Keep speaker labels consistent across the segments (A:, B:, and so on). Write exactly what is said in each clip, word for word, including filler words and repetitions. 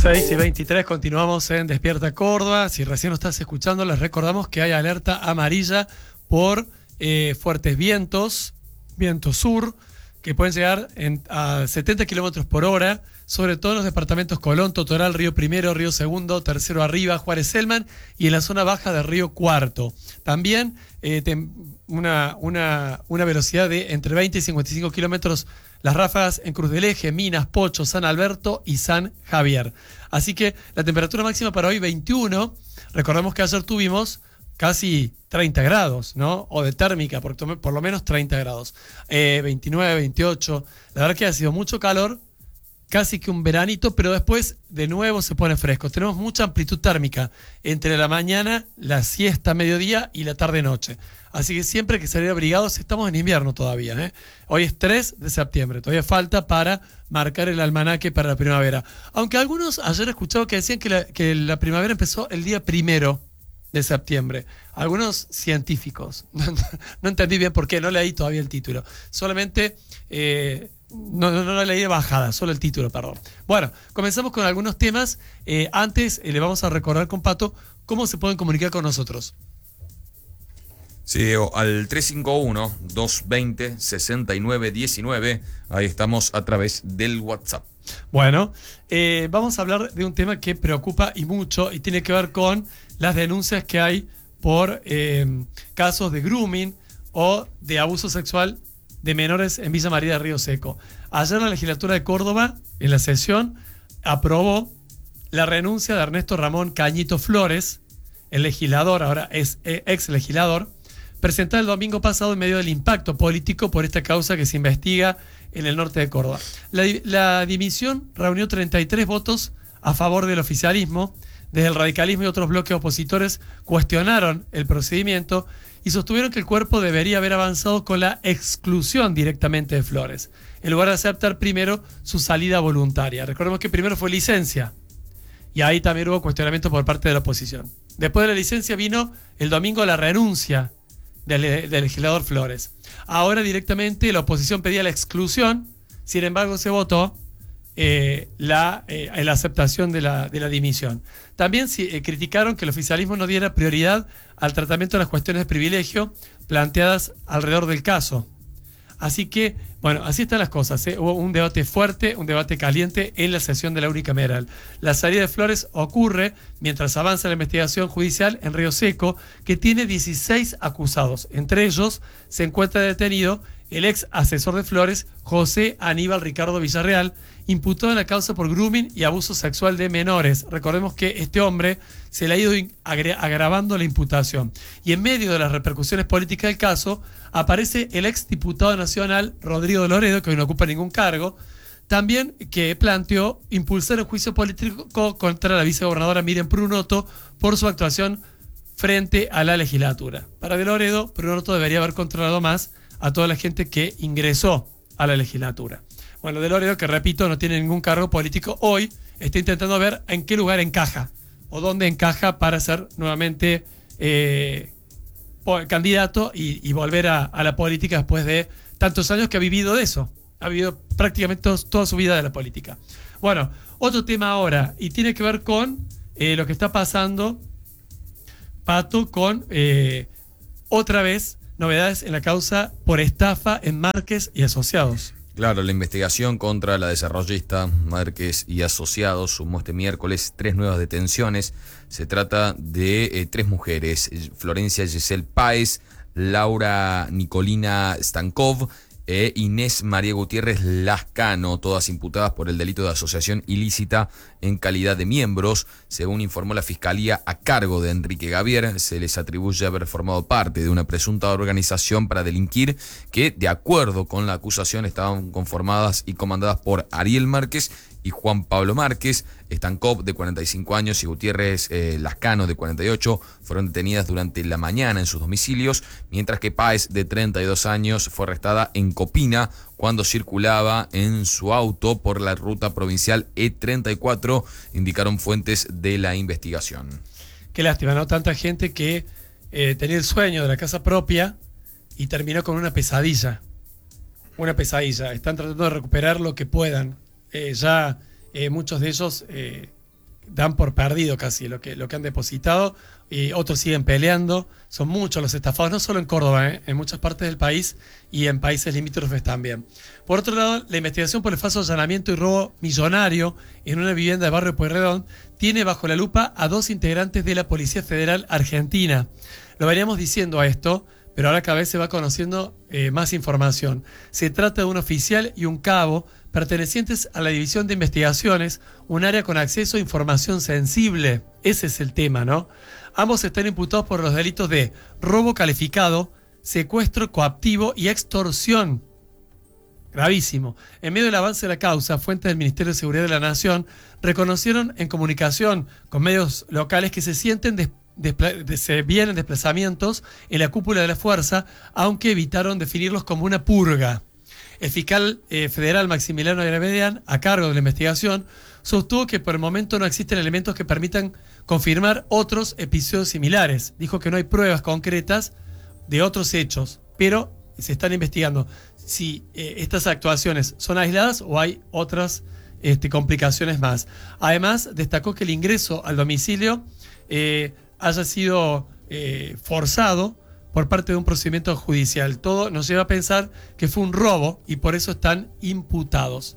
A: seis y veintitrés, continuamos en Despierta Córdoba. Si recién nos estás escuchando, les recordamos que hay alerta amarilla por eh, fuertes vientos, viento sur, que pueden llegar en, a setenta kilómetros por hora, sobre todo en los departamentos Colón, Totoral, Río Primero, Río Segundo, Tercero Arriba, Juárez Selman y en la zona baja de Río Cuarto. También eh, tem, una, una, una velocidad de entre veinte y cincuenta y cinco kilómetros las ráfagas en Cruz del Eje, Minas, Pocho, San Alberto y San Javier. Así que la temperatura máxima para hoy verdad. Recordemos que ayer tuvimos casi treinta grados, ¿no? O de térmica, por, por lo menos treinta grados. Eh, veintinueve, veintiocho. La verdad que ha sido mucho calor, casi que un veranito, pero después de nuevo se pone fresco. Tenemos mucha amplitud térmica entre la mañana, la siesta, mediodía y la tarde-noche. Así que siempre hay que salir abrigados. Estamos en invierno todavía, ¿eh? Hoy es tres de septiembre. Todavía falta para marcar el almanaque para la primavera. Aunque algunos ayer he escuchado que decían que la, que la primavera empezó el día primero de septiembre. Algunos científicos. No entendí bien por qué, no leí todavía el título. Solamente... Eh, No, no, no la leí de bajada, solo el título, perdón. Bueno, comenzamos con algunos temas. Eh, antes eh, le vamos a recordar con Pato cómo se pueden comunicar con nosotros.
B: Sí, Diego, al tres cinco uno, dos veinte, sesenta y nueve diecinueve, ahí estamos a través del WhatsApp.
A: Bueno, eh, vamos a hablar de un tema que preocupa y mucho y tiene que ver con las denuncias que hay por eh, casos de grooming o de abuso sexual de menores en Villa María de Río Seco. Ayer la legislatura de Córdoba, en la sesión, aprobó la renuncia de Ernesto Ramón Cañito Flores, el legislador, ahora es ex legislador, presentada el domingo pasado en medio del impacto político por esta causa que se investiga en el norte de Córdoba. La, la dimisión reunió treinta y tres votos a favor del oficialismo. Desde el radicalismo y otros bloques opositores cuestionaron el procedimiento y sostuvieron que el cuerpo debería haber avanzado con la exclusión directamente de Flores, en lugar de aceptar primero su salida voluntaria. Recordemos que primero fue licencia, y ahí también hubo cuestionamiento por parte de la oposición. Después de la licencia vino el domingo la renuncia del, del legislador Flores. Ahora directamente la oposición pedía la exclusión, sin embargo se votó Eh, la, eh, la aceptación de la, de la dimisión. También eh, criticaron que el oficialismo no diera prioridad al tratamiento de las cuestiones de privilegio planteadas alrededor del caso. Así que, bueno, así están las cosas, ¿eh? Hubo un debate fuerte, un debate caliente en la sesión de la unicameral. La salida de Flores ocurre mientras avanza la investigación judicial en Río Seco, que tiene dieciséis acusados. Entre ellos se encuentra detenido el ex asesor de Flores, José Aníbal Ricardo Villarreal, imputado en la causa por grooming y abuso sexual de menores. Recordemos que este hombre se le ha ido agravando la imputación. Y en medio de las repercusiones políticas del caso, aparece el ex diputado nacional Rodrigo Loredo, que hoy no ocupa ningún cargo, también que planteó impulsar un juicio político contra la vicegobernadora Miriam Prunoto por su actuación frente a la legislatura. Para De Loredo, Prunoto debería haber controlado más a toda la gente que ingresó a la legislatura. Bueno, De Loredo, que repito, no tiene ningún cargo político, hoy está intentando ver en qué lugar encaja o dónde encaja para ser nuevamente eh, candidato y, y volver a, a la política después de tantos años que ha vivido de eso. Ha vivido prácticamente todo, toda su vida de la política. Bueno, otro tema ahora, y tiene que ver con eh, lo que está pasando, Pato, con eh, otra vez novedades en la causa por estafa en Márquez y Asociados.
B: Claro, la investigación contra la desarrollista Márquez y Asociados sumó este miércoles tres nuevas detenciones. Se trata de eh, tres mujeres, Florencia Giselle Páez, Laura Nicolina Stankov e Inés María Gutiérrez Lascano, todas imputadas por el delito de asociación ilícita en calidad de miembros. Según informó la Fiscalía a cargo de Enrique Gavier, se les atribuye haber formado parte de una presunta organización para delinquir que, de acuerdo con la acusación, estaban conformadas y comandadas por Ariel Márquez y Juan Pablo Márquez. Stankov, de cuarenta y cinco años, y Gutiérrez eh, Lascano, de cuarenta y ocho, fueron detenidas durante la mañana en sus domicilios, mientras que Páez, de treinta y dos años, fue arrestada en Copina cuando circulaba en su auto por la ruta provincial E treinta y cuatro, indicaron fuentes de la investigación.
A: Qué lástima, ¿no? Tanta gente que eh, tenía el sueño de la casa propia y terminó con una pesadilla. Una pesadilla. Están tratando de recuperar lo que puedan. Eh, ya eh, muchos de ellos eh, dan por perdido casi lo que, lo que han depositado, y otros siguen peleando. Son muchos los estafados, no solo en Córdoba, ¿eh? En muchas partes del país y en países limítrofes también. Por otro lado, la investigación por el falso allanamiento y robo millonario en una vivienda de barrio Pueyrredón tiene bajo la lupa a dos integrantes de la Policía Federal Argentina. Lo veníamos diciendo a esto, pero ahora cada vez se va conociendo eh, más información. Se trata de un oficial y un cabo pertenecientes a la División de Investigaciones, un área con acceso a información sensible. Ese es el tema, ¿no? Ambos están imputados por los delitos de robo calificado, secuestro coactivo y extorsión. Gravísimo. En medio del avance de la causa, fuentes del Ministerio de Seguridad de la Nación reconocieron en comunicación con medios locales que se sienten des De, se vienen desplazamientos en la cúpula de la fuerza, aunque evitaron definirlos como una purga. El fiscal eh, federal Maximiliano Aravedian, a cargo de la investigación, sostuvo que por el momento no existen elementos que permitan confirmar otros episodios similares. Dijo que no hay pruebas concretas de otros hechos, pero se están investigando si eh, estas actuaciones son aisladas o hay otras este, complicaciones más. Además, destacó que el ingreso al domicilio eh, haya sido eh, forzado por parte de un procedimiento judicial. Todo nos lleva a pensar que fue un robo y por eso están imputados.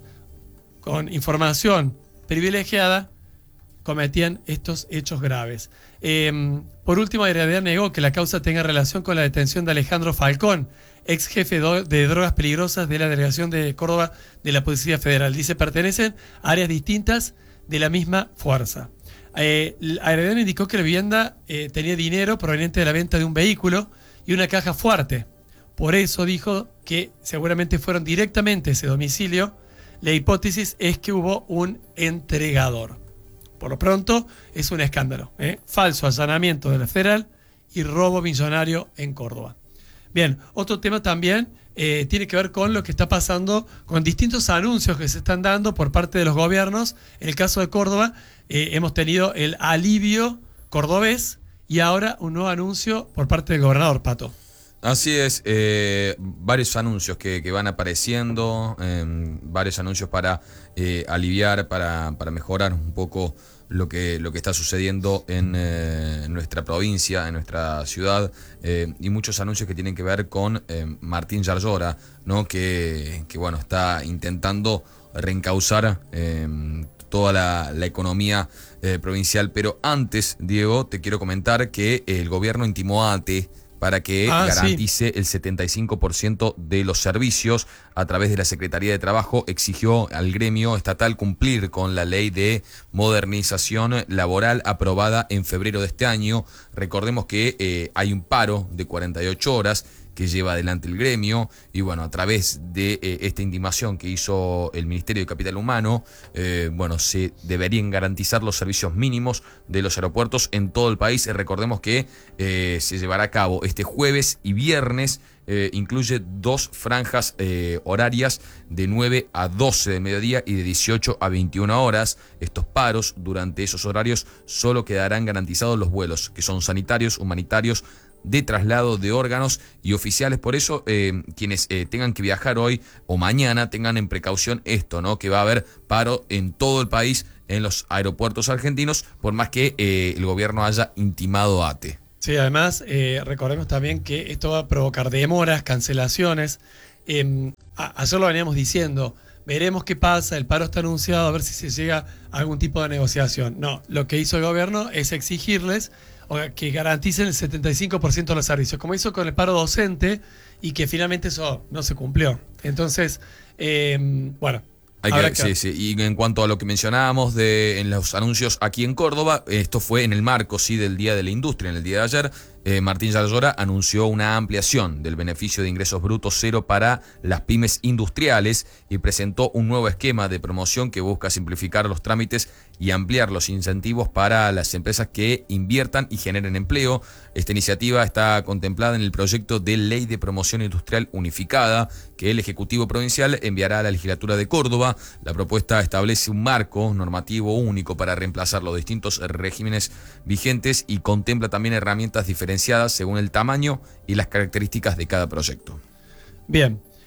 A: Con información privilegiada cometían estos hechos graves. Eh, por último, Aravedian negó que la causa tenga relación con la detención de Alejandro Falcón, ex jefe de drogas peligrosas de la Delegación de Córdoba de la Policía Federal. Dice, pertenecen a áreas distintas de la misma fuerza. Eh, Aravedian indicó que la vivienda eh, tenía dinero proveniente de la venta de un vehículo y una caja fuerte. Por eso dijo que seguramente fueron directamente a ese domicilio. La hipótesis es que hubo un entregador. Por lo pronto es un escándalo, ¿eh? Falso allanamiento de la federal y robo millonario en Córdoba. Bien, otro tema también eh, tiene que ver con lo que está pasando con distintos anuncios que se están dando por parte de los gobiernos. En el caso de Córdoba eh, hemos tenido el alivio cordobés y ahora un nuevo anuncio por parte del gobernador, Pato.
B: Así es, eh, varios anuncios que, que van apareciendo, eh, varios anuncios para eh, aliviar, para, para mejorar un poco lo que, lo que está sucediendo en, eh, en nuestra provincia, en nuestra ciudad, eh, y muchos anuncios que tienen que ver con eh, Martín Yarlora, ¿no? que, que bueno, está intentando reencauzar eh, toda la, la economía eh, provincial. Pero antes, Diego, te quiero comentar que el gobierno intimó a ATE para que ah, garantice sí. el setenta y cinco por ciento de los servicios. A través de la Secretaría de Trabajo exigió al gremio estatal cumplir con la ley de modernización laboral aprobada en febrero de este año. Recordemos que eh, hay un paro de cuarenta y ocho horas que lleva adelante el gremio, y bueno, a través de eh, esta intimación que hizo el Ministerio de Capital Humano, eh, bueno, se deberían garantizar los servicios mínimos de los aeropuertos en todo el país. Recordemos que eh, se llevará a cabo este jueves y viernes. Eh, incluye dos franjas eh, horarias de nueve a doce de mediodía y de dieciocho a veintiuna horas. Estos paros, durante esos horarios, solo quedarán garantizados los vuelos que son sanitarios, humanitarios, de traslado de órganos y oficiales. Por eso eh, quienes eh, tengan que viajar hoy o mañana tengan en precaución esto, ¿no? Que va a haber paro en todo el país en los aeropuertos argentinos, por más que eh, el gobierno haya intimado a ATE.
A: Sí, además eh, recordemos también que esto va a provocar demoras, cancelaciones. Eh, a, ayer lo veníamos diciendo, veremos qué pasa, el paro está anunciado, a ver si se llega a algún tipo de negociación. No, lo que hizo el gobierno es exigirles que garanticen el setenta y cinco por ciento de los servicios, como hizo con el paro docente, y que finalmente eso no se cumplió. Entonces, eh, bueno.
B: Hay que, que... Sí, sí. Y en cuanto a lo que mencionábamos de, en los anuncios aquí en Córdoba, esto fue en el marco sí del Día de la Industria. En el día de ayer, eh, Martín Yarlora anunció una ampliación del beneficio de ingresos brutos cero para las pymes industriales y presentó un nuevo esquema de promoción que busca simplificar los trámites y ampliar los incentivos para las empresas que inviertan y generen empleo. Esta iniciativa está contemplada en el proyecto de Ley de Promoción Industrial Unificada que el Ejecutivo Provincial enviará a la Legislatura de Córdoba. La propuesta establece un marco normativo único para reemplazar los distintos regímenes vigentes y contempla también herramientas diferenciadas según el tamaño y las características de cada proyecto.
A: Bien,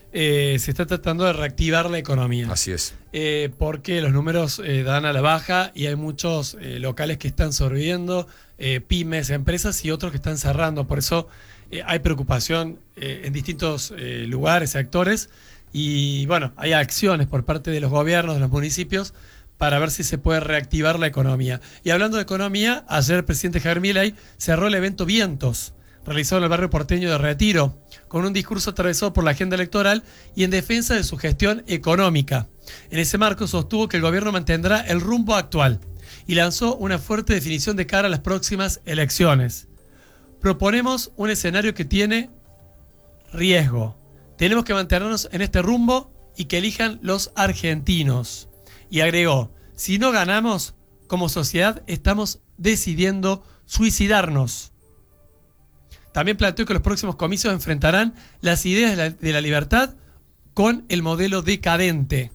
A: eh, se está tratando de reactivar la economía.
B: Así es.
A: Eh, porque los números eh, dan a la baja y hay muchos eh, locales que están sobreviviendo, eh, pymes, empresas y otros que están cerrando. Por eso eh, hay preocupación eh, en distintos eh, lugares, sectores, y bueno, hay acciones por parte de los gobiernos, de los municipios, para ver si se puede reactivar la economía. Y hablando de economía, ayer el presidente Javier Milei cerró el evento Vientos, realizado en el barrio porteño de Retiro, con un discurso atravesado por la agenda electoral y en defensa de su gestión económica. En ese marco sostuvo que el gobierno mantendrá el rumbo actual y lanzó una fuerte definición de cara a las próximas elecciones. Proponemos un escenario que tiene riesgo. Tenemos que mantenernos en este rumbo y que elijan los argentinos. Y agregó, si no ganamos, como sociedad estamos decidiendo suicidarnos. También planteó que los próximos comicios enfrentarán las ideas de la, de la libertad con el modelo decadente.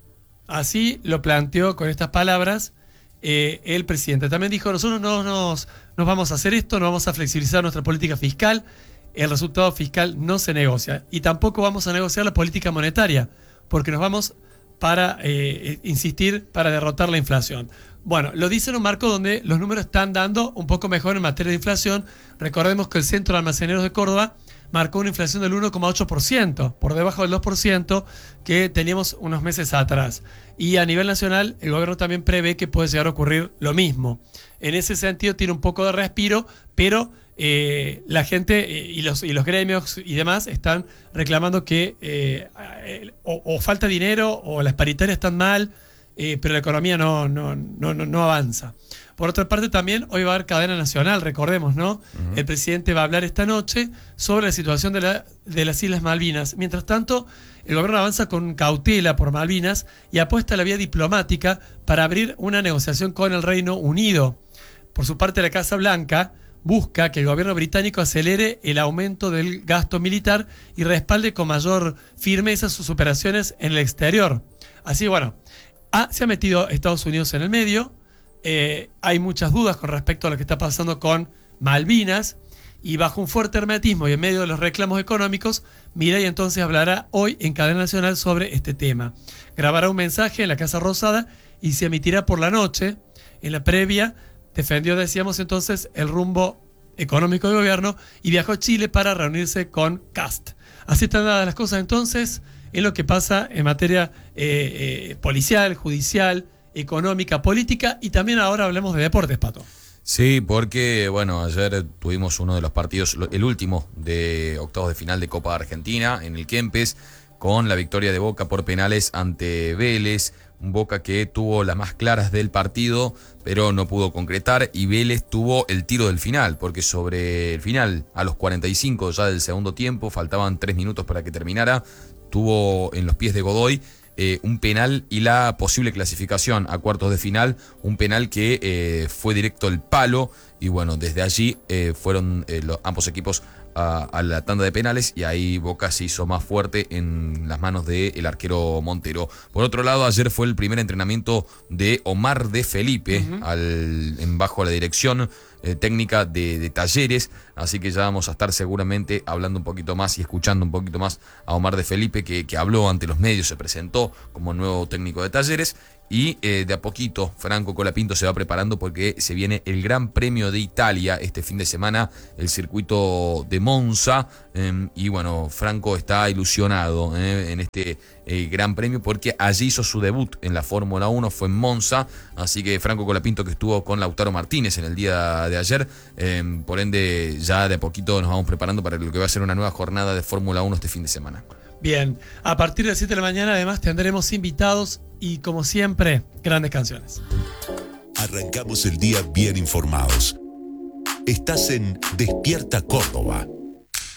A: Así lo planteó con estas palabras eh, el presidente. También dijo, nosotros no nos, nos vamos a hacer esto, no vamos a flexibilizar nuestra política fiscal, el resultado fiscal no se negocia. Y tampoco vamos a negociar la política monetaria, porque nos vamos para eh, insistir para derrotar la inflación. Bueno, lo dice en un marco donde los números están dando un poco mejor en materia de inflación. Recordemos que el Centro de Almaceneros de Córdoba marcó una inflación del uno coma ocho por ciento, por debajo del dos por ciento que teníamos unos meses atrás. Y a nivel nacional, el gobierno también prevé que puede llegar a ocurrir lo mismo. En ese sentido tiene un poco de respiro, pero eh, la gente eh, y, los, y los gremios y demás están reclamando que eh, eh, o, o falta dinero o las paritarias están mal, eh, pero la economía no, no, no, no, no avanza. Por otra parte, también hoy va a haber cadena nacional, recordemos, ¿no? Uh-huh. El presidente va a hablar esta noche sobre la situación de, la, de las Islas Malvinas. Mientras tanto, el gobierno avanza con cautela por Malvinas y apuesta a la vía diplomática para abrir una negociación con el Reino Unido. Por su parte, la Casa Blanca busca que el gobierno británico acelere el aumento del gasto militar y respalde con mayor firmeza sus operaciones en el exterior. Así, bueno, ah, se ha metido Estados Unidos en el medio. Eh, hay muchas dudas con respecto a lo que está pasando con Malvinas y bajo un fuerte hermetismo y en medio de los reclamos económicos, Milei entonces hablará hoy en cadena nacional sobre este tema. Grabará un mensaje en la Casa Rosada y se emitirá por la noche. En la previa defendió, decíamos entonces, el rumbo económico del gobierno y viajó a Chile para reunirse con Kast. Así están dadas las cosas entonces en lo que pasa en materia eh, eh, policial, judicial, económica, política y también ahora hablemos de deportes, Pato.
B: Sí, porque bueno, ayer tuvimos uno de los partidos, el último de octavos de final de Copa Argentina en el Kempes, con la victoria de Boca por penales ante Vélez, un Boca que tuvo las más claras del partido, pero no pudo concretar, y Vélez tuvo el tiro del final, porque sobre el final, a los cuarenta y cinco ya del segundo tiempo, faltaban tres minutos para que terminara, tuvo en los pies de Godoy Eh, un penal y la posible clasificación a cuartos de final, un penal que eh, fue directo al palo y bueno, desde allí eh, fueron eh, los, ambos equipos a, a la tanda de penales y ahí Boca se hizo más fuerte en las manos del arquero Montero. Por otro lado, ayer fue el primer entrenamiento de Omar de Felipe, uh-huh. al, en bajo la dirección Eh, técnica de, de Talleres, así que ya vamos a estar seguramente hablando un poquito más y escuchando un poquito más a Omar de Felipe, que, que habló ante los medios, se presentó como nuevo técnico de Talleres. Y eh, de a poquito Franco Colapinto se va preparando porque se viene el Gran Premio de Italia este fin de semana, el circuito de Monza, eh, y bueno, Franco está ilusionado eh, en este eh, Gran Premio porque allí hizo su debut en la Fórmula uno, fue en Monza, así que Franco Colapinto, que estuvo con Lautaro Martínez en el día de ayer, eh, por ende ya de a poquito nos vamos preparando para lo que va a ser una nueva jornada de Fórmula uno este fin de semana.
A: Bien, a partir de las siete de la mañana además tendremos invitados y como siempre, grandes canciones.
C: Arrancamos el día bien informados. Estás en Despierta Córdoba.